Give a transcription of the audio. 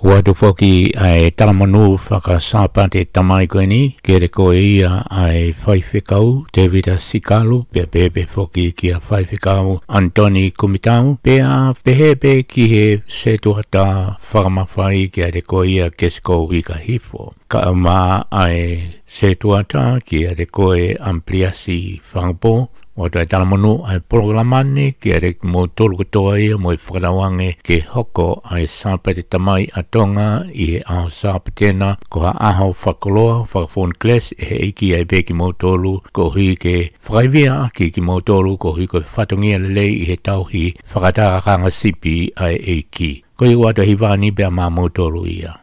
Wadu foki ai talamanu whakasapa te tamai koe ni, kere ko ia ai whaiwhekau, David Sikalu, pia pepe foki ki a whaiwhekau Antoni Kumitau, pia pehepe ki he se tuata whakamawhai ki a te ko ia kesko wika hifo. Ka ma ai se tuata ki a te koe ampliasi whangapo, Watu ai talamanu ai programani ki are mo tolu katoa ia mo i whakarawange ke hoko ai sāpa te tamai atonga i ao sāpa tēnā ko ha aho whakaloa whakafon kles he iki ai peki mo tolu ko hui ke whakaivia ki mo tolu ko hui ko whatongia lelei i he tauhi whakatakanga sipi ai eiki. Ko i watu hivani bea mā mo tolu ia.